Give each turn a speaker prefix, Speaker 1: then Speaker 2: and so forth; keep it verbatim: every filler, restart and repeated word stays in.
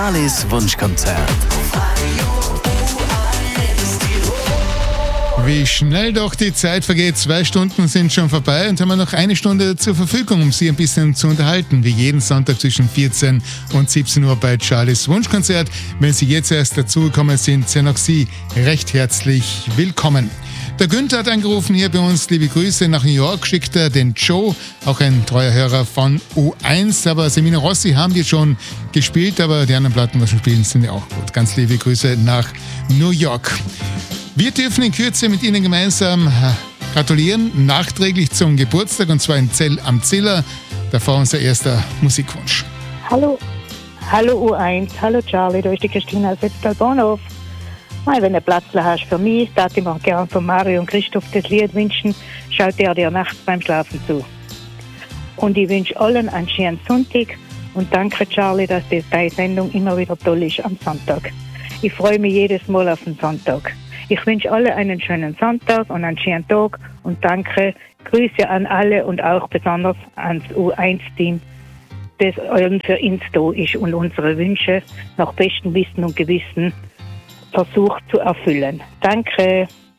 Speaker 1: Charlies Wunschkonzert.
Speaker 2: Wie schnell doch die Zeit vergeht. Zwei Stunden sind schon vorbei und haben wir noch eine Stunde zur Verfügung, um Sie ein bisschen zu unterhalten. Wie jeden Sonntag zwischen vierzehn und siebzehn Uhr bei Charlies Wunschkonzert. Wenn Sie jetzt erst dazugekommen sind, sind auch Sie recht herzlich willkommen. Der Günther hat angerufen hier bei uns. Liebe Grüße nach New York. Schickt er den Joe, auch ein treuer Hörer von U eins. Aber Semino Rossi haben wir schon gespielt, aber die anderen Platten, was wir spielen, sind ja auch gut. Ganz liebe Grüße nach New York. Wir dürfen in Kürze mit Ihnen gemeinsam gratulieren, nachträglich zum Geburtstag, und zwar in Zell am Ziller. Davor unser erster Musikwunsch.
Speaker 3: Hallo, hallo U eins, hallo Charlie, da ist die Christina aus Wetztal-Bahnhof. Wenn du Platz hast für mich, darf ich mir gerne von Mario und Christoph das Lied wünschen, schaut er dir nachts beim Schlafen zu. Und ich wünsche allen einen schönen Sonntag und danke Charlie, dass die deine Sendung immer wieder toll ist am Sonntag. Ich freue mich jedes Mal auf den Sonntag. Ich wünsche alle einen schönen Sonntag und einen schönen Tag und danke, Grüße an alle und auch besonders ans U eins Team, das für uns da ist und unsere Wünsche nach bestem Wissen und Gewissen versucht zu erfüllen. Danke.